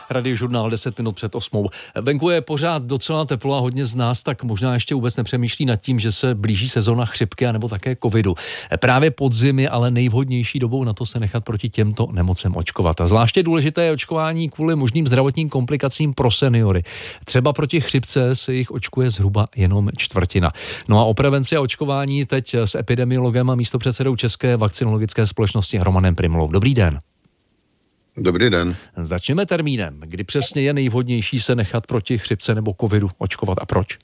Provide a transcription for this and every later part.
Radiožurnál 10 minut před 8. Venku je pořád docela teplo a hodně z nás tak možná ještě vůbec nepřemýšlí nad tím, že se blíží sezóna chřipky anebo také covidu. Právě podzim je ale nejvhodnější dobou na to se nechat proti těmto nemocem očkovat. A zvláště důležité je očkování kvůli možným zdravotním komplikacím pro seniory. Třeba proti chřipce se jich očkuje zhruba jenom čtvrtina. No a o prevenci a očkování teď s epidemiologem a místopředsedou České vakcinologické společnosti Romanem Prymulou. Dobrý den. Dobrý den. Začneme termínem. Kdy přesně je nejvhodnější se nechat proti chřipce nebo covidu očkovat a proč?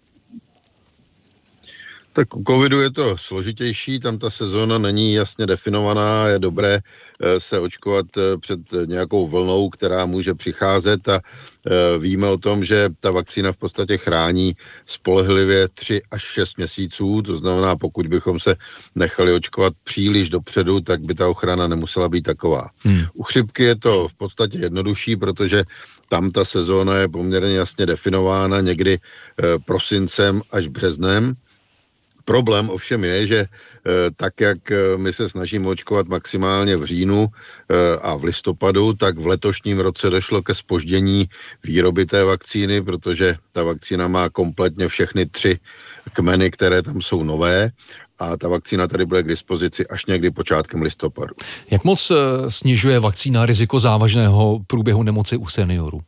Tak u covidu je to složitější, tam ta sezóna není jasně definovaná, je dobré se očkovat před nějakou vlnou, která může přicházet a víme o tom, že ta vakcína v podstatě chrání spolehlivě 3 až 6 měsíců, to znamená, pokud bychom se nechali očkovat příliš dopředu, tak by ta ochrana nemusela být taková. U chřipky je to v podstatě jednodušší, protože tam ta sezóna je poměrně jasně definována někdy prosincem až březnem. Problém ovšem je, že tak, jak my se snažíme očkovat maximálně v říjnu a v listopadu, tak v letošním roce došlo ke zpoždění výroby té vakcíny, protože ta vakcína má kompletně všechny 3 kmeny, které tam jsou nové a ta vakcína tady bude k dispozici až někdy počátkem listopadu. Jak moc snižuje vakcína riziko závažného průběhu nemoci u seniorů?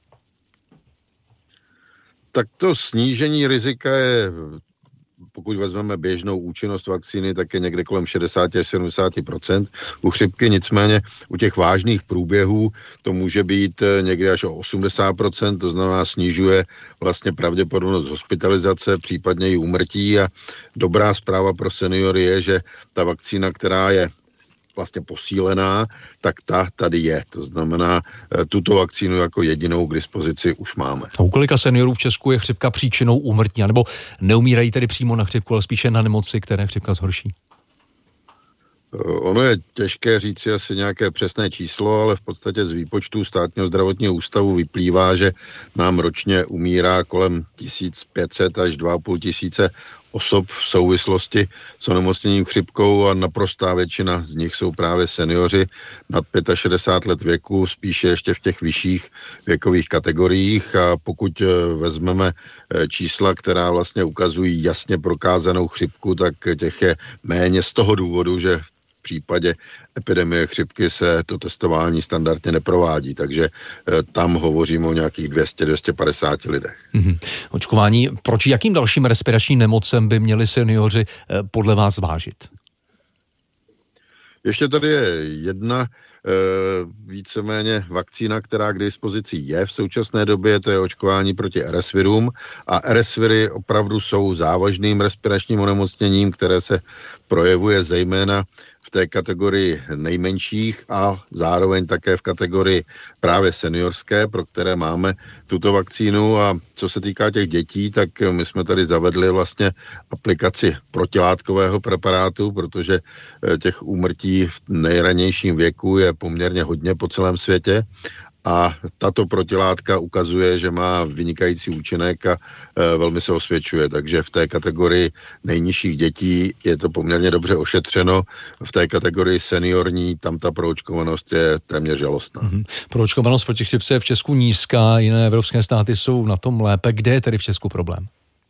Tak to snížení rizika je, pokud vezmeme běžnou účinnost vakcíny, tak je někde kolem 60 až 70%. U chřipky nicméně u těch vážných průběhů to může být někde až o 80%, to znamená snižuje vlastně pravděpodobnost hospitalizace, případně i úmrtí a dobrá zpráva pro seniory je, že ta vakcína, která je vlastně posílená, tak ta tady je. To znamená, tuto vakcínu jako jedinou k dispozici už máme. A u kolika seniorů v Česku je chřipka příčinou úmrtí, nebo neumírají tedy přímo na chřipku, ale spíše na nemoci, které chřipka zhorší? Ono je těžké říci asi nějaké přesné číslo, ale v podstatě z výpočtu Státního zdravotního ústavu vyplývá, že nám ročně umírá kolem 1500 až 2500 osob v souvislosti s onemocněním chřipkou a naprostá většina z nich jsou právě seniori nad 65 let věku, spíše ještě v těch vyšších věkových kategoriích a pokud vezmeme čísla, která vlastně ukazují jasně prokázanou chřipku, tak těch je méně z toho důvodu, že v případě epidemie chřipky se to testování standardně neprovádí, takže tam hovoříme o nějakých 200-250 lidech. Očkování proti jakým dalším respiračním nemocem by měli seniori podle vás zvážit? Ještě tady je jedna víceméně vakcína, která k dispozici je v současné době, to je očkování proti RS-virům a RS-viry opravdu jsou závažným respiračním onemocněním, které se projevuje zejména v té kategorii nejmenších a zároveň také v kategorii právě seniorské, pro které máme tuto vakcínu a co se týká těch dětí, tak my jsme tady zavedli vlastně aplikaci protilátkového preparátu, protože těch úmrtí v nejranějším věku je poměrně hodně po celém světě. A tato protilátka ukazuje, že má vynikající účinek a velmi se osvědčuje. Takže v té kategorii nejnižších dětí je to poměrně dobře ošetřeno. V té kategorii seniorní tam ta proočkovanost je téměř žalostná. Proočkovanost proti chřipce je v Česku nízká, jiné evropské státy jsou na tom lépe. Kde je tedy v Česku problém?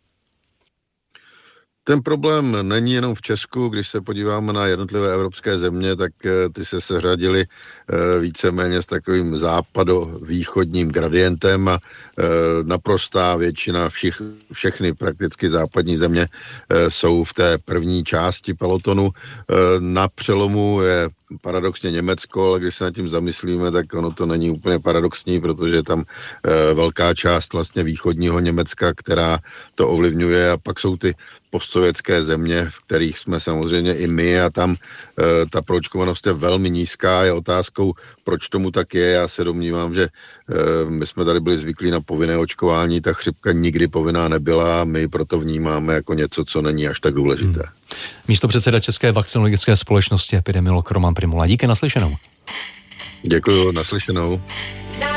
Ten problém není jenom v Česku, když se podíváme na jednotlivé evropské země, tak ty se seřadily víceméně s takovým západo-východním gradientem a naprostá většina, všechny prakticky západní země jsou v té první části pelotonu. Na přelomu je paradoxně Německo, ale když se nad tím zamyslíme, tak ono to není úplně paradoxní, protože je tam velká část vlastně východního Německa, která to ovlivňuje a pak jsou ty postsovětské země, v kterých jsme samozřejmě i my a tam ta proočkovanost je velmi nízká. Je otázkou, proč tomu tak je. Já se domnívám, že my jsme tady byli zvyklí na povinné očkování, ta chřipka nikdy povinná nebyla a my proto vnímáme jako něco, co není až tak důležité. Místopředseda České vakcinologické společnosti epidemiolog Roman Prymula. Díky, naslyšenou. Děkuju, naslyšenou.